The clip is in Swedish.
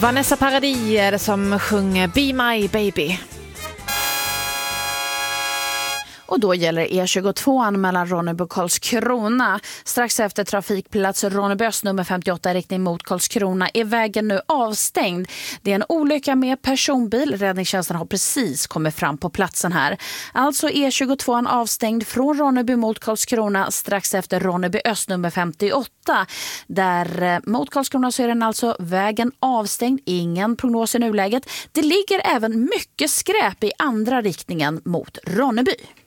Vanessa Paradis som sjunger Be My Baby. Och då gäller E22 mellan Ronneby och Karlskrona. Strax efter trafikplats Ronneby nummer 58 i riktning mot Karlskrona är vägen nu avstängd. Det är en olycka med personbil. Räddningstjänsten har precis kommit fram på platsen här. Alltså E22 avstängd från Ronneby mot Karlskrona strax efter Ronneby nummer 58. Där mot Karlskrona så är den alltså vägen avstängd. Ingen prognos i nuläget. Det ligger även mycket skräp i andra riktningen mot Ronneby.